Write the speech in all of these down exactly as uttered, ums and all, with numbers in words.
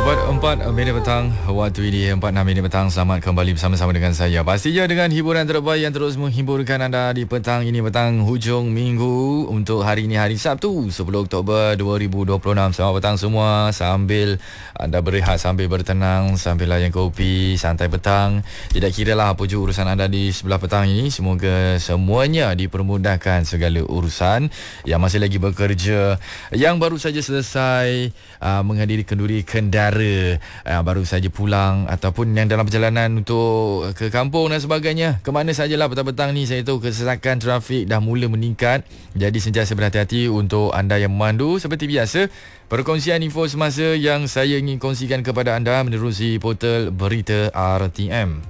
Tepat empat minit petang waktu ini, empat enam minit petang. Selamat kembali bersama-sama dengan saya. Pastinya dengan hiburan terbaik yang terus menghiburkan anda di petang ini, petang hujung minggu. Untuk hari ini, hari Sabtu sepuluh Oktober dua ribu dua puluh enam. Selamat petang semua. Sambil anda berehat, sambil bertenang, sambil layan kopi, santai petang. Tidak kira lah apa je urusan anda di sebelah petang ini, semoga semuanya dipermudahkan segala urusan. Yang masih lagi bekerja, yang baru saja selesai uh, menghadiri kenduri kendara, uh, baru saja pulang, ataupun yang dalam perjalanan untuk ke kampung dan sebagainya, ke mana sajalah petang-petang ni, saya tahu kesesakan trafik dah mula meningkat. Jadi sentiasa berhati-hati untuk anda yang memandu. Seperti biasa, perkongsian info semasa yang saya ingin kongsikan kepada anda menerusi portal Berita R T M.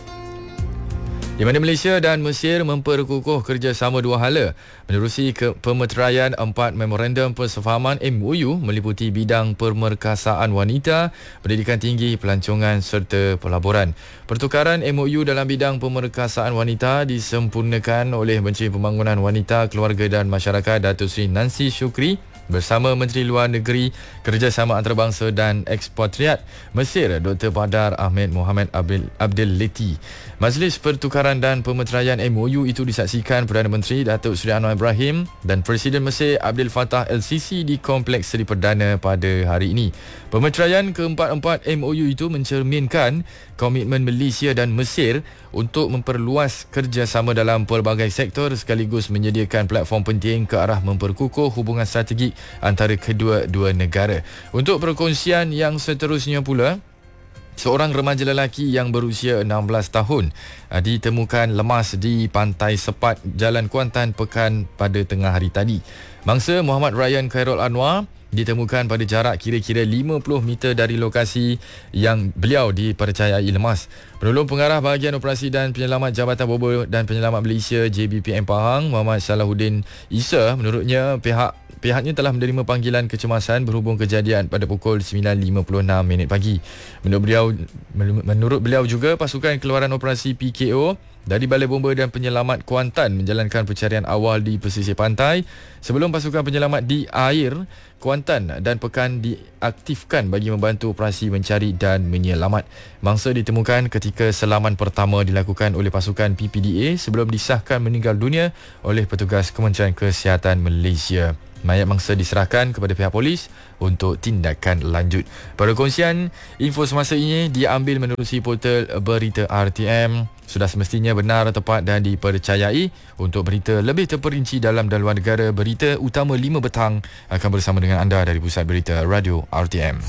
Di mana Malaysia dan Mesir memperkukuh kerjasama dua hala menerusi ke pemeteraian empat memorandum persefahaman M O U meliputi bidang pemerkasaan wanita, pendidikan tinggi, pelancongan serta pelaburan. Pertukaran M O U dalam bidang pemerkasaan wanita disempurnakan oleh Menteri Pembangunan Wanita, Keluarga dan Masyarakat Datuk Seri Nancy Shukri bersama Menteri Luar Negeri, Kerjasama Antarabangsa dan Ekspatriat Mesir Doktor Badar Ahmed Mohamed Abdel, Abdel Leti. Majlis Pertukaran dan Pemeteraian M O U itu disaksikan Perdana Menteri Datuk Seri Anwar Ibrahim dan Presiden Mesir Abdel Fattah El-Sisi di Kompleks Seri Perdana pada hari ini. Pemeteraian keempat-empat M O U itu mencerminkan komitmen Malaysia dan Mesir untuk memperluas kerjasama dalam pelbagai sektor sekaligus menyediakan platform penting ke arah memperkukuh hubungan strategik antara kedua-dua negara. Untuk perkongsian yang seterusnya pula, seorang remaja lelaki yang berusia enam belas tahun ditemukan lemas di Pantai Sepat, Jalan Kuantan, Pekan pada tengah hari tadi. Mangsa Muhammad Ryan Khairul Anwar ditemukan pada jarak kira-kira lima puluh meter dari lokasi yang beliau dipercayai lemas. Penolong Pengarah Bahagian Operasi dan Penyelamat Jabatan Bobor dan Penyelamat Malaysia J B P M Pahang, Muhammad Salahuddin Isa, menurutnya pihak Pihaknya telah menerima panggilan kecemasan berhubung kejadian pada pukul sembilan lima puluh enam minit pagi. Menurut beliau, menurut beliau juga, pasukan keluaran operasi P K O dari Balai Bomba dan Penyelamat Kuantan menjalankan pencarian awal di pesisir pantai sebelum pasukan penyelamat di air Kuantan dan Pekan diaktifkan bagi membantu operasi mencari dan menyelamat. Mangsa ditemukan ketika selaman pertama dilakukan oleh pasukan P P D A sebelum disahkan meninggal dunia oleh petugas Kementerian Kesihatan Malaysia. Mayat mangsa diserahkan kepada pihak polis untuk tindakan lanjut. Perkongsian info semasa ini diambil menerusi portal Berita R T M. Sudah semestinya benar, tepat dan dipercayai. Untuk berita lebih terperinci dalam dan luar negara, Berita Utama lima petang akan bersama dengan anda dari Pusat Berita Radio R T M.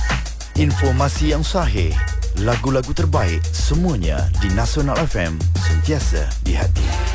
Informasi yang sahih, lagu-lagu terbaik, semuanya di Nasional F M, sentiasa di hati.